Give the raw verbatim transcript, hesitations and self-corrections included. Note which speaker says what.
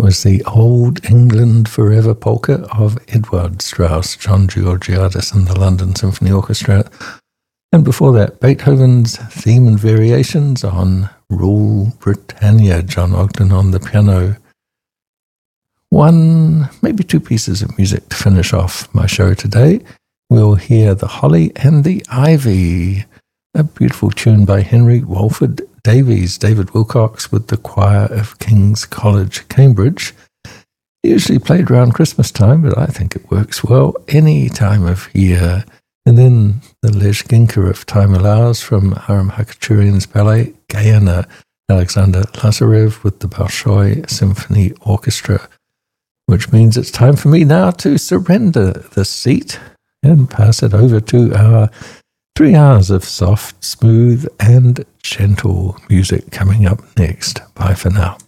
Speaker 1: was the Old England Forever polka of Edward Strauss, John Georgiadis and the London Symphony Orchestra. And before that, Beethoven's Theme and Variations on Rule Britannia, John Ogden on the piano. One, maybe two pieces of music to finish off my show today. We'll hear The Holly and the Ivy, a beautiful tune by Henry Walford Davies, David Wilcox with the choir of King's College, Cambridge. Usually played around Christmas time, but I think it works well any time of year. And then the Lezginka, if time allows, from Aram Khachaturian's ballet, Gayana, Alexander Lazarev with the Bolshoi Symphony Orchestra, which means it's time for me now to surrender the seat and pass it over to our three hours of soft, smooth, and gentle music coming up next. Bye for now.